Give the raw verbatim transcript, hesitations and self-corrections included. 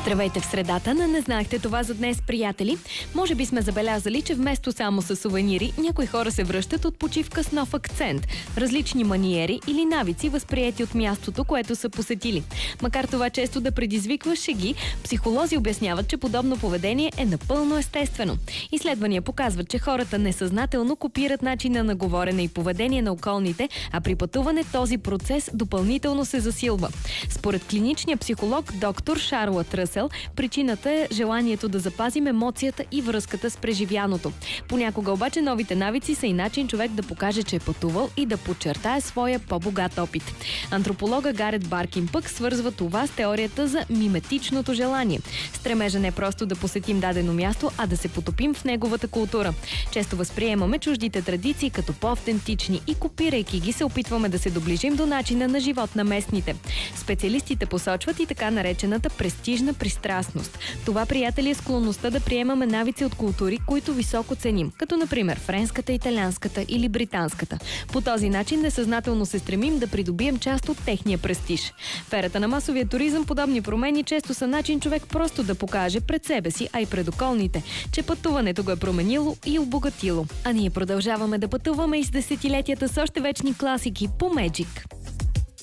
Здравейте в средата на "Не знаехте това за днес", приятели. Може би сме забелязали, че вместо само с сувенири, някои хора се връщат от почивка с нов акцент, различни маниери или навици, възприети от мястото, което са посетили. Макар това често да предизвиква шеги, психолози обясняват, че подобно поведение е напълно естествено. Изследвания показват, че хората несъзнателно копират начина на говорене и поведение на околните, а при пътуване този процес допълнително се засилва. Според клиничния психолог доктор Шарлот Ръсел, причината е желанието да запазим емоцията и връзката с преживяното. Понякога обаче новите навици са и начин човек да покаже, че е пътувал и да подчертае своя по-богат опит. Антрополога Гарет Баркин пък свързва това с теорията за миметичното желание. Стремежа не е просто да посетим дадено място, а да се потопим в неговата култура. Често възприемаме чуждите традиции като по-автентични и копирайки ги се опитваме да се доближим до начина на живот на местните. Специалистите посочват и така наречената престижна пристрастност. Това, приятели, е склонността да приемаме навици от култури, които високо ценим, като например френската, италианската или британската. По този начин несъзнателно се стремим да придобием част от техния престиж. В ерата на масовия туризъм подобни промени често са начин човек просто да покаже пред себе си, а и пред околните, че пътуването го е променило и обогатило. А ние продължаваме да пътуваме и с десетилетията с още вечни класики по Magic.